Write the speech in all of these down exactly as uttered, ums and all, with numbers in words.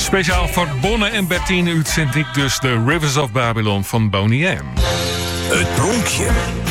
Speciaal voor Bonne en Bertine uitzend ik dus de Rivers of Babylon van Boney M. Het pronkje.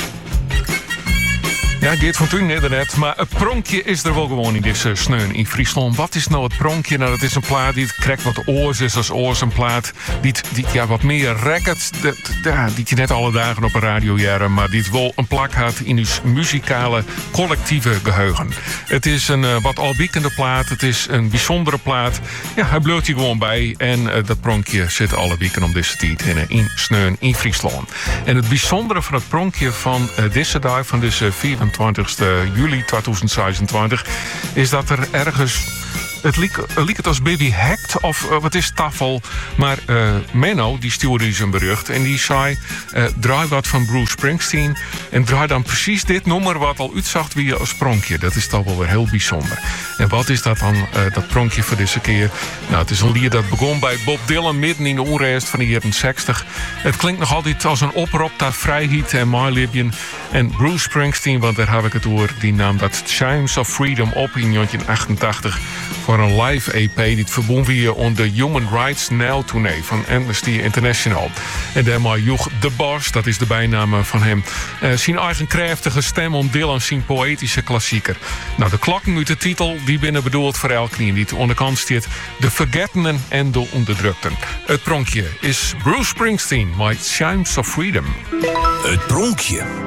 Ja, Geert van Toen inderdaad. Maar het pronkje is er wel gewoon in deze sneun in Friesland. Wat is nou het pronkje? Nou, dat is een plaat die het krijgt wat oors is als oors een plaat. Die, die ja, wat meer records. Ja, die je net alle dagen op een radio jaren. Maar die het wel een plak had in uw muzikale collectieve geheugen. Het is een uh, wat albiekende plaat. Het is een bijzondere plaat. Ja, hij bleurt hier gewoon bij. En uh, dat pronkje zit alle weken om deze tijd in, uh, in sneun in Friesland. En het bijzondere van het pronkje van uh, deze dag, van deze vierentwintigste juli tweeduizend zesentwintig, is dat er ergens... Het liek, liek het als Baby Hacked of uh, wat is tafel. Maar uh, Menno, die stuurde zijn bericht. En die zei, uh, draai wat van Bruce Springsteen. En draai dan precies dit nummer wat al uitzag wie als pronkje. Dat is toch wel weer heel bijzonder. En wat is dat dan, uh, dat pronkje voor deze keer? Nou, het is een lied dat begon bij Bob Dylan midden in de onrust van de jaren zestig. Het klinkt nog altijd als een oproep tot vrijheid en my Libyan. En Bruce Springsteen, want daar heb ik het over, die nam dat Chimes of Freedom op in negentien achtentachtig... voor een live E P die het verbonden weer onder de Human Rights Now tournee van Amnesty International. En daarmee joeg de Boss, dat is de bijnaam van hem, uh, zijn eigen krachtige stem om Dylan zijn poëtische klassieker. Nou, de klokken uit de titel, die binnen bedoeld voor elk die te onderkant staat, de vergettenen en de onderdrukten. Het pronkje is Bruce Springsteen met Chimes of Freedom. Het pronkje.